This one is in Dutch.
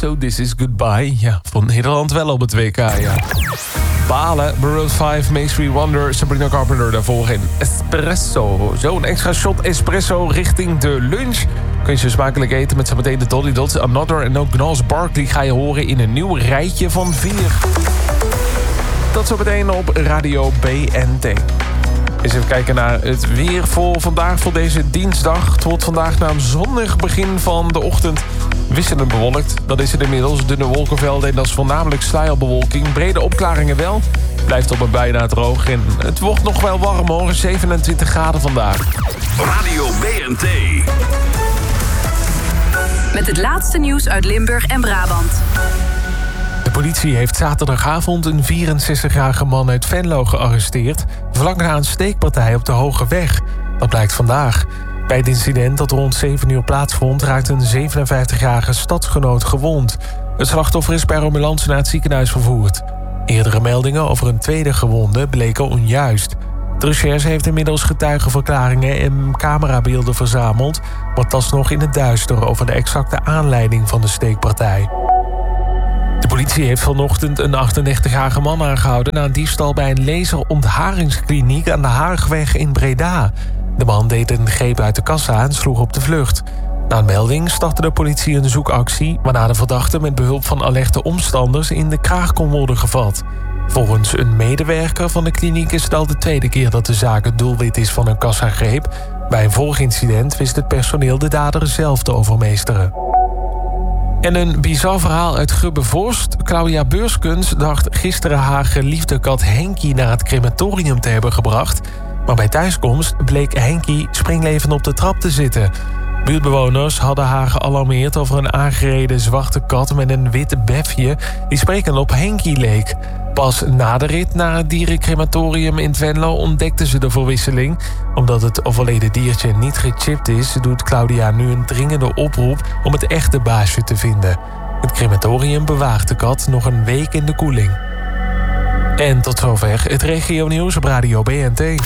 So This Is Goodbye. Ja, van Nederland wel op het WK, ja. Balen, Maroon 5, Mace Wonder, Sabrina Carpenter daarvoor in Espresso. Zo, een extra shot espresso richting de lunch. Kun je ze smakelijk eten met zometeen de Dolly Dots, Another en ook Gnarls Barkley ga je horen in een nieuw rijtje van 4. Dat zo meteen op Radio BNT. Eens even kijken naar het weer voor vandaag, voor deze dinsdag. Het wordt vandaag na een zonnig begin van de ochtend wisselend bewolkt. Dat is het inmiddels, dunne wolkenvelden en dat is voornamelijk sluierbewolking. Brede opklaringen wel, blijft op en bijna droog. En het wordt nog wel warm hoor, 27 graden vandaag. Radio BNT. Met het laatste nieuws uit Limburg en Brabant. De politie heeft zaterdagavond een 64-jarige man uit Venlo gearresteerd, vlak na een steekpartij op de Hoge Weg. Dat blijkt vandaag. Bij het incident dat rond 7 uur plaatsvond raakte een 57-jarige stadsgenoot gewond. Het slachtoffer is per ambulance naar het ziekenhuis vervoerd. Eerdere meldingen over een tweede gewonde bleken onjuist. De recherche heeft inmiddels getuigenverklaringen en camerabeelden verzameld, maar tast nog in het duister over de exacte aanleiding van de steekpartij. De politie heeft vanochtend een 38-jarige man aangehouden na een diefstal bij een laserontharingskliniek aan de Haagweg in Breda. De man deed een greep uit de kassa en sloeg op de vlucht. Na een melding startte de politie een zoekactie, waarna de verdachte met behulp van alerte omstanders in de kraag kon worden gevat. Volgens een medewerker van de kliniek is het al de tweede keer dat de zaak het doelwit is van een kassagreep. Bij een vorig incident wist het personeel de dader zelf te overmeesteren. En een bizar verhaal uit Grubbevorst. Claudia Beurskens dacht gisteren haar geliefde kat Henkie naar het crematorium te hebben gebracht. Maar bij thuiskomst bleek Henkie springlevend op de trap te zitten. Buurtbewoners hadden haar gealarmeerd over een aangereden zwarte kat met een witte befje die sprekend op Henkie leek. Pas na de rit naar het dierencrematorium in Venlo ontdekten ze de verwisseling. Omdat het overleden diertje niet gechipt is, doet Claudia nu een dringende oproep om het echte baasje te vinden. Het crematorium bewaart de kat nog een week in de koeling. En tot zover het regionieuws op Radio BNT.